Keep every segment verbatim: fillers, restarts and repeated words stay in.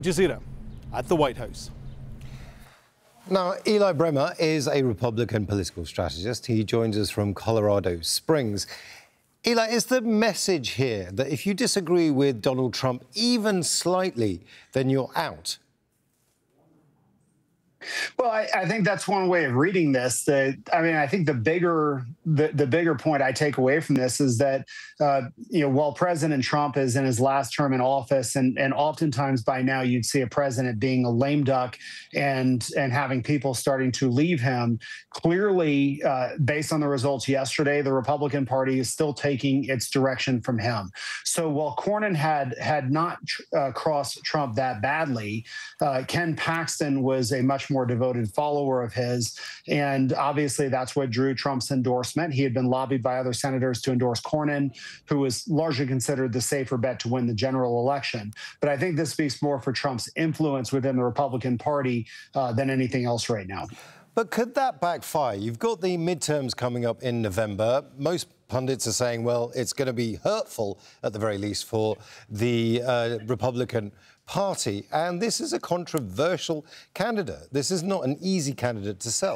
Jazeera at the White House. Now, Eli Bremer is a Republican political strategist. He joins us from Colorado Springs. Eli, is the message here that if you disagree with Donald Trump even slightly, then you're out? Well, I, I think that's one way of reading this. That I mean, I think the bigger the, the bigger point I take away from this is that uh, you know, while President Trump is in his last term in office, and and oftentimes by now you'd see a president being a lame duck and and having people starting to leave him. Clearly, uh, based on the results yesterday, the Republican Party is still taking its direction from him. So while Cornyn had had not uh, crossed Trump that badly, uh, Ken Paxton was a much more devoted follower of his. And obviously, that's what drew Trump's endorsement. He had been lobbied by other senators to endorse Cornyn, who was largely considered the safer bet to win the general election. But I think this speaks more for Trump's influence within the Republican Party uh, than anything else right now. But could that backfire? You've got the midterms coming up in November. Most pundits are saying, well, it's going to be hurtful, at the very least, for the uh, Republican Party. And this is a controversial candidate. This is not an easy candidate to sell.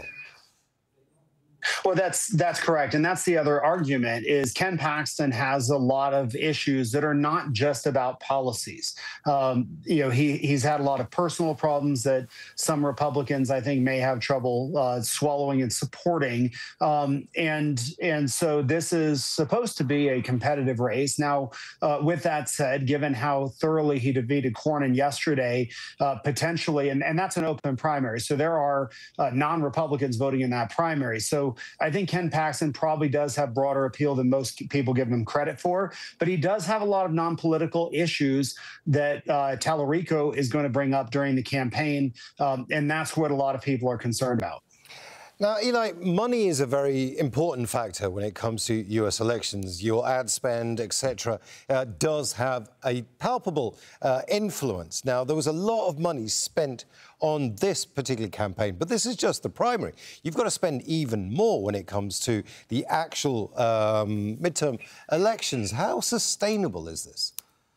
Well, that's that's correct. And that's the other argument is Ken Paxton has a lot of issues that are not just about policies. Um, you know, he he's had a lot of personal problems that some Republicans, I think, may have trouble uh, swallowing and supporting. Um, and and so this is supposed to be a competitive race. Now, uh, with that said, given how thoroughly he defeated Cornyn yesterday, uh, potentially, and, and that's an open primary. So there are uh, non-Republicans voting in that primary. So I think Ken Paxton probably does have broader appeal than most people give him credit for, but he does have a lot of non-political issues that uh, Tallarico is going to bring up during the campaign, um, and that's what a lot of people are concerned about. Now, Eli, money is a very important factor when it comes to U S elections. Your ad spend, et cetera, uh, does have a palpable uh, influence. Now, there was a lot of money spent on this particular campaign, but this is just the primary. You've got to spend even more when it comes to the actual um, midterm elections. How sustainable is this?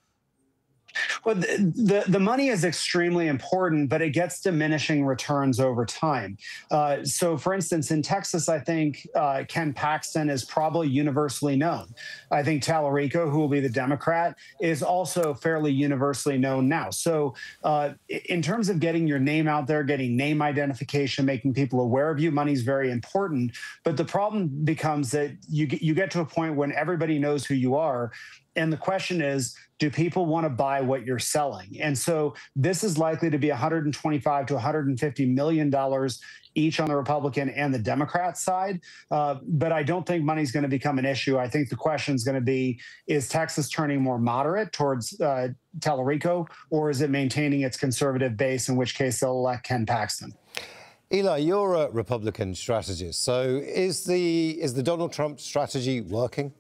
Well, the, the, the money is extremely important, but it gets diminishing returns over time. Uh, so, for instance, in Texas, I think uh, Ken Paxton is probably universally known. I think Tallarico, who will be the Democrat, is also fairly universally known now. So uh, in terms of getting your name out there, getting name identification, making people aware of you, money is very important. But the problem becomes that you get, you get to a point when everybody knows who you are. And the question is, do people want to buy what you're selling? And so this is likely to be one hundred twenty-five to one hundred fifty million dollars each on the Republican and the Democrat side. Uh, but I don't think money's going to become an issue. I think the question is going to be, is Texas turning more moderate towards uh, Tallarico, or is it maintaining its conservative base, in which case they'll elect Ken Paxton? Eli, you're a Republican strategist. So is the, is the Donald Trump strategy working?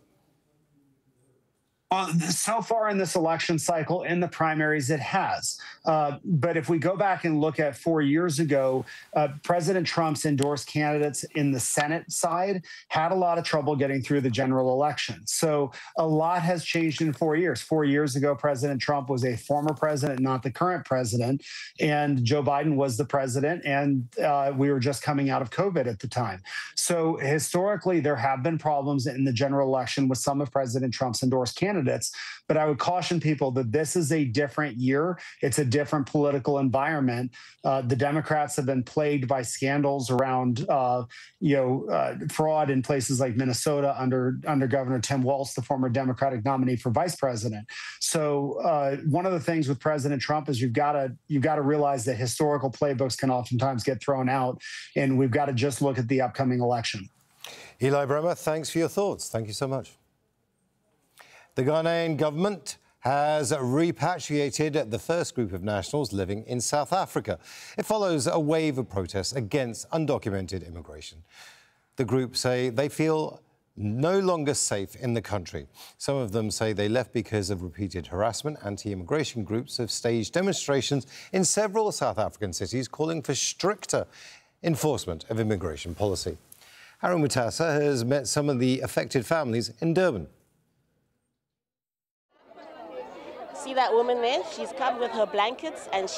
Uh, so far in this election cycle, in the primaries, it has. Uh, but if we go back and look at four years ago, uh, President Trump's endorsed candidates in the Senate side had a lot of trouble getting through the general election. So a lot has changed in four years. Four years ago, President Trump was a former president, not the current president, and Joe Biden was the president, and uh, we were just coming out of COVID at the time. So historically, there have been problems in the general election with some of President Trump's endorsed candidates. Candidates, but I would caution people that this is a different year. It's a different political environment. Uh, the Democrats have been plagued by scandals around, uh, you know, uh, fraud in places like Minnesota under under Governor Tim Walz, the former Democratic nominee for vice president. So uh, one of the things with President Trump is you've got to you've got to realize that historical playbooks can oftentimes get thrown out, and we've got to just look at the upcoming election. Eli Bremer, thanks for your thoughts. Thank you so much. The Ghanaian government has repatriated the first group of nationals living in South Africa. It follows a wave of protests against undocumented immigration. The group say they feel no longer safe in the country. Some of them say they left because of repeated harassment. Anti-immigration groups have staged demonstrations in several South African cities calling for stricter enforcement of immigration policy. Aaron Mutasa has met some of the affected families in Durban. See that woman there? She's come with her blankets and she